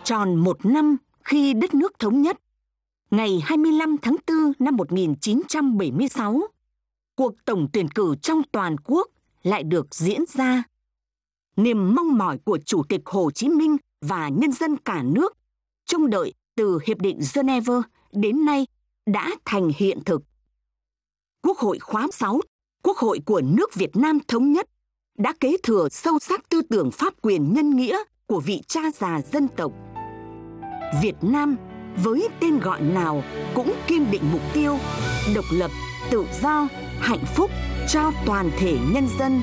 Tròn một năm khi đất nước thống nhất, ngày 25 tháng 4 năm 1976, cuộc tổng tuyển cử trong toàn quốc lại được diễn ra. Niềm mong mỏi của Chủ tịch Hồ Chí Minh và nhân dân cả nước trông đợi từ Hiệp định Geneva đến nay đã thành hiện thực. Quốc hội khóa 6, Quốc hội của nước Việt Nam thống nhất, đã kế thừa sâu sắc tư tưởng pháp quyền nhân nghĩa của vị cha già dân tộc. Việt Nam với tên gọi nào cũng kiên định mục tiêu độc lập, tự do, hạnh phúc cho toàn thể nhân dân.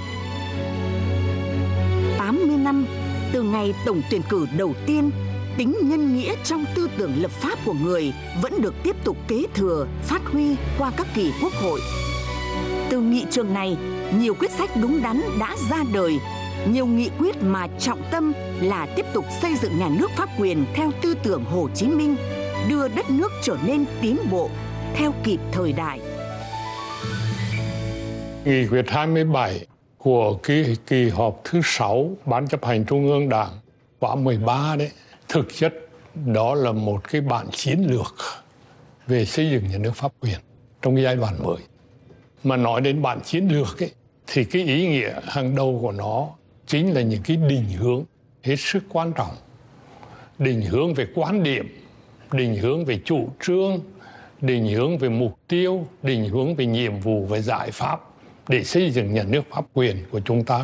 80 năm từ ngày tổng tuyển cử đầu tiên, tính nhân nghĩa trong tư tưởng lập pháp của người vẫn được tiếp tục kế thừa, phát huy qua các kỳ quốc hội. Từ nghị trường này, nhiều quyết sách đúng đắn đã ra đời, nhiều nghị quyết mà trọng tâm là tiếp tục xây dựng nhà nước pháp quyền theo tư tưởng Hồ Chí Minh, đưa đất nước trở nên tiến bộ theo kịp thời đại. Nghị quyết 27 của kỳ họp thứ 6 Ban chấp hành Trung ương Đảng khóa 13 đấy, thực chất đó là một cái bản chiến lược về xây dựng nhà nước pháp quyền trong cái giai đoạn mới. Mà nói đến bản chiến lược ấy, thì cái ý nghĩa hàng đầu của nó chính là những cái định hướng hết sức quan trọng. Định hướng về quan điểm, định hướng về chủ trương, định hướng về mục tiêu, định hướng về nhiệm vụ và giải pháp để xây dựng nhà nước pháp quyền của chúng ta.